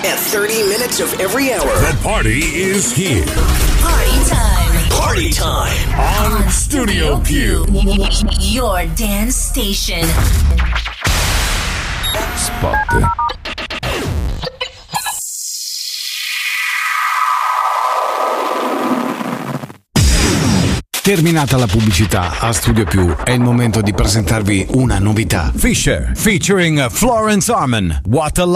At 30 minutes of every hour. The party is here. Party time. Party time. On Studio Q. Your dance station. Spot. Terminata la pubblicità a Studio Più, è il momento di presentarvi una novità. Fisher featuring Florence Arman. What a